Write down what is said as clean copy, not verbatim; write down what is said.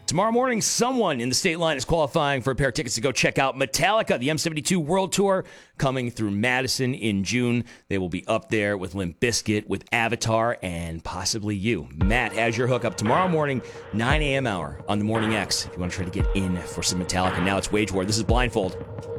Tomorrow morning, someone in the state line is qualifying for a pair of tickets to go check out Metallica, the M72 World Tour, coming through Madison in June. They will be up there with Limp Bizkit, with Avatar, and possibly you. Matt has your hookup tomorrow morning, 9 a.m. hour on the Morning X. If you want to try to get in for some Metallica. Now it's Wage War. This is Blindfold.